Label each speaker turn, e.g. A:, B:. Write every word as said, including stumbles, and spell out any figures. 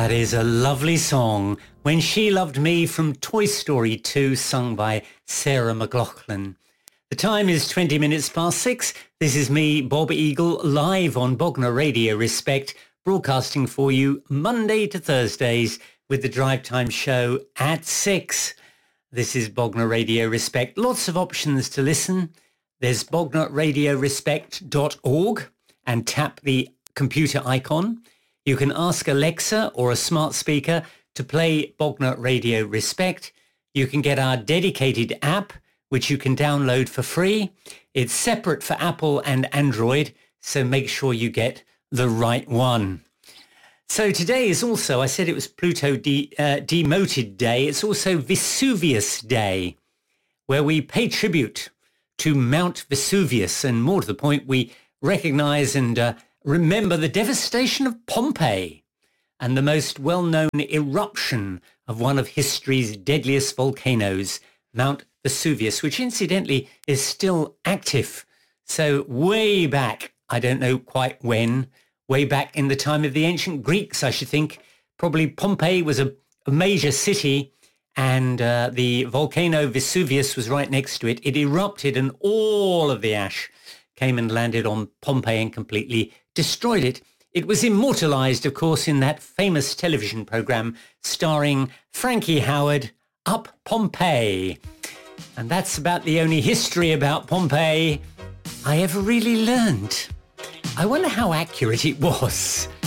A: That is a lovely song, When She Loved Me from Toy Story two, sung by Sarah McLachlan. The time is twenty minutes past six. This is me, Bob Eagle, live on Bognor Radio Respect, broadcasting for you Monday to Thursdays with the Drive Time Show at six. This is Bognor Radio Respect. Lots of options to listen. There's bognor radio respect dot org and tap the computer icon. You can ask Alexa or a smart speaker to play Bognor Radio Respect. You can get our dedicated app, which you can download for free. It's separate for Apple and Android, so make sure you get the right one. So today is also, I said it was Pluto de, uh, demoted day. It's also Vesuvius Day, where we pay tribute to Mount Vesuvius, and more to the point, we recognize and uh, remember the devastation of Pompeii and the most well-known eruption of one of history's deadliest volcanoes, Mount Vesuvius, which incidentally is still active. So way back, I don't know quite when, way back in the time of the ancient Greeks, I should think, probably Pompeii was a, a major city, and uh, the volcano Vesuvius was right next to it. It erupted and all of the ash came and landed on Pompeii and completely destroyed it. It was immortalized, of course, in that famous television program starring Frankie Howard, Up Pompeii. And that's about the only history about Pompeii I ever really learned. I wonder how accurate it was.